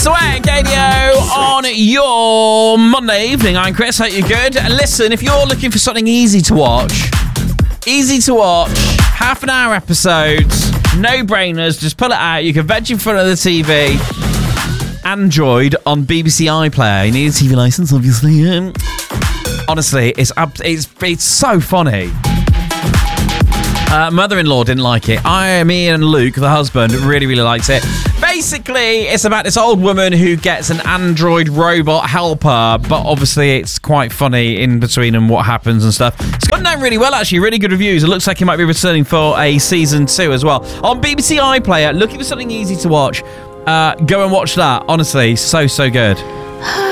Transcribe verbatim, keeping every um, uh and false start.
Sweat Radio on your Monday evening. I'm Chris, hope you're good. Listen, if you're looking for something easy to watch, easy to watch, half an hour episodes, no brainers, just pull it out. You can veg in front of the T V. Android on B B C iPlayer. You need a T V license, obviously. Honestly, it's it's it's so funny. Uh, mother-in-law didn't like it. I, me and Luke, the husband, really, really likes it. Basically, it's about this old woman who gets an android robot helper, but obviously it's quite funny in between and what happens and stuff. It's gone down really well, actually. Really good reviews. It looks like it might be returning for a season two as well. On B B C iPlayer, looking for something easy to watch, uh, go and watch that. Honestly, so, so good.